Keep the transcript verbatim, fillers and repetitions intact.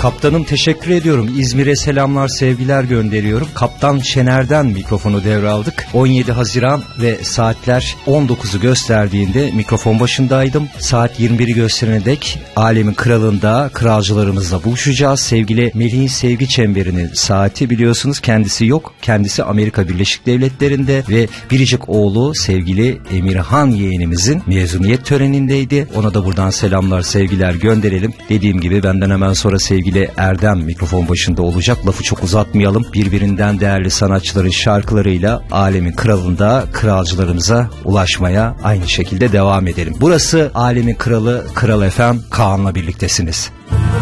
Kaptanım teşekkür ediyorum. İzmir'e selamlar, sevgiler gönderiyorum. Kaptan Şener'den mikrofonu devraldık. on yedi Haziran ve saatler on dokuzu gösterdiğinde mikrofon başındaydım. Saat yirmi biri gösterene dek Alemin Kralı'nda kralcılarımızla buluşacağız. Sevgili Melih'in Sevgi Çemberi'nin saati, biliyorsunuz kendisi yok. Kendisi Amerika Birleşik Devletleri'nde ve biricik oğlu sevgili Emirhan yeğenimizin mezuniyet törenindeydi. Ona da buradan selamlar, sevgiler gönderelim. Dediğim gibi benden hemen sonra sevgili Erdem mikrofon başında olacak. Lafı çok uzatmayalım. Birbirinden değerli sanatçıların şarkılarıyla Alemin Kralı'nda kralcılarımıza ulaşmaya aynı şekilde devam edelim. Burası Alemin Kralı, Kral F M, Kaan'la birliktesiniz.